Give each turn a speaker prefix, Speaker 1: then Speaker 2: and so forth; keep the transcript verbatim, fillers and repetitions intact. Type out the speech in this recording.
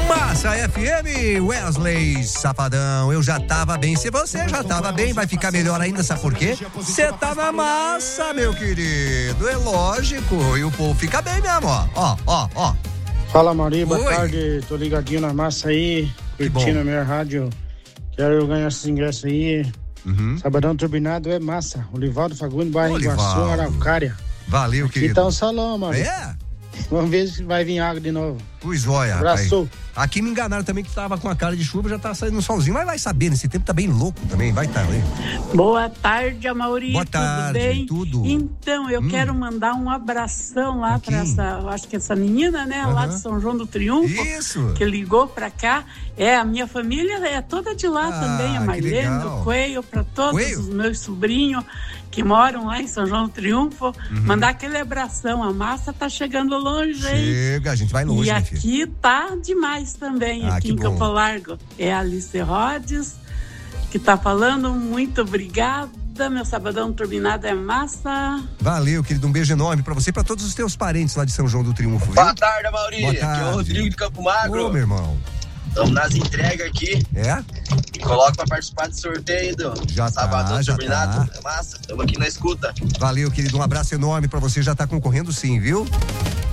Speaker 1: Massa F M, Wesley Safadão, eu já tava bem, se você já tava bem, vai ficar melhor ainda, sabe por quê? Você tá na massa, meu querido, é lógico, e o povo fica bem mesmo, ó, ó, ó, ó.
Speaker 2: Fala, Mauri, boa Oi. tarde, tô ligadinho na massa aí, curtindo a minha rádio, quero ganhar esses ingressos aí, uhum. Sabadão Turbinado é massa, o Livaldo Fagundes, bairro Iguaçu, Araucária.
Speaker 1: Valeu,
Speaker 2: aqui
Speaker 1: querido.
Speaker 2: Aqui tá um salão, mano.
Speaker 1: É?
Speaker 2: Vamos ver se vai vir água de novo.
Speaker 1: Pois olha,
Speaker 2: Abraço.
Speaker 1: Aqui me enganaram também que tava com a cara de chuva, já tá saindo um solzinho, mas vai saber, nesse tempo tá bem louco também, vai estar, tá, hein?
Speaker 3: Boa tarde, Amaury.
Speaker 1: Boa tarde,
Speaker 3: tudo bem?
Speaker 1: Tudo.
Speaker 3: Então, eu hum. quero mandar um abração lá para essa, acho que essa menina, né, uhum. lá de São João do Triunfo.
Speaker 1: Isso.
Speaker 3: Que ligou pra cá. É, a minha família é toda de lá ah, também, a Marlene, o Coelho, para todos Coelho. os meus sobrinhos que moram lá em São João do Triunfo, uhum. mandar aquele abração, a massa tá chegando longe, hein?
Speaker 1: Chega, a gente vai longe,
Speaker 3: E
Speaker 1: né,
Speaker 3: aqui
Speaker 1: filho?
Speaker 3: tá demais também,
Speaker 1: ah,
Speaker 3: aqui em
Speaker 1: bom.
Speaker 3: Campo Largo. É a Alice Rhodes que tá falando, muito obrigada, meu Sabadão Turbinado é massa.
Speaker 1: Valeu, querido, um beijo enorme pra você e pra todos os teus parentes lá de São João do Triunfo. Viu?
Speaker 4: Boa tarde, Amaury.
Speaker 1: Boa tarde.
Speaker 4: Aqui é o Rodrigo de Campo Magro.
Speaker 1: Ô, meu irmão.
Speaker 4: Estamos nas entregas aqui.
Speaker 1: É?
Speaker 4: E coloca pra participar do sorteio do
Speaker 1: já
Speaker 4: Sabadão
Speaker 1: tá, já
Speaker 4: Turbinado.
Speaker 1: Tá.
Speaker 4: É massa, estamos aqui na escuta.
Speaker 1: Valeu, querido, um abraço enorme pra você, já tá concorrendo sim, viu?